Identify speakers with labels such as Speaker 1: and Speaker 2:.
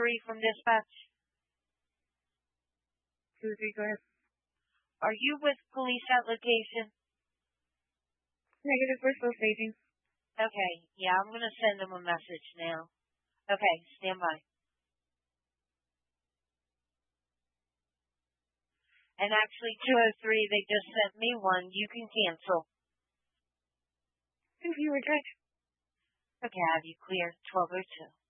Speaker 1: from dispatch.
Speaker 2: 203, go ahead.
Speaker 1: Are you with police at location?
Speaker 2: Negative, we're still staging.
Speaker 1: Okay, yeah, I'm going to send them a message now. Okay, stand by. And actually, 203, they just sent me one. You can cancel.
Speaker 2: Thank you, we're good.
Speaker 1: Okay, I have you clear. 1202.